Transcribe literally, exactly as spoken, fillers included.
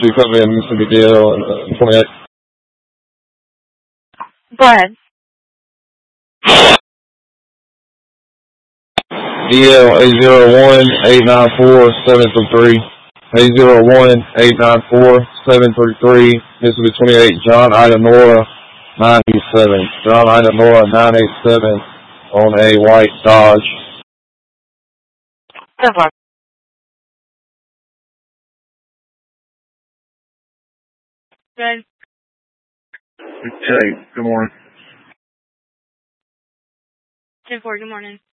two coming in Mississippi D L uh, twenty-eight. Go ahead. D L eight zero one eight nine four seven three three. eight zero one eight nine four seven three three. Mississippi twenty-eight, John Idanora nine eight seven. John Idanora nine eight seven on a white Dodge. ten four. Good. Hey, good morning. ten four, good morning.